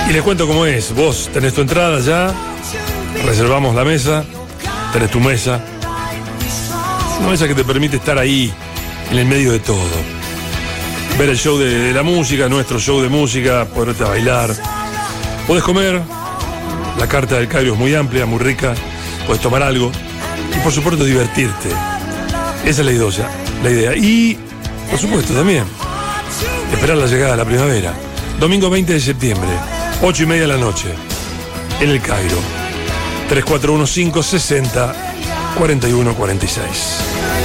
Y les cuento cómo es. Vos tenés tu entrada ya, reservamos la mesa, tenés tu mesa. Una mesa que te permite estar ahí, en el medio de todo. Ver el show de la música, nuestro show de música, poderte a bailar. Podés comer, la carta del Cairo es muy amplia, muy rica, podés tomar algo y por supuesto divertirte. Esa es la idea. Y, por supuesto, también esperar la llegada de la primavera. Domingo 20 de septiembre, 8:30 de la noche, en el Cairo. 341560 4146.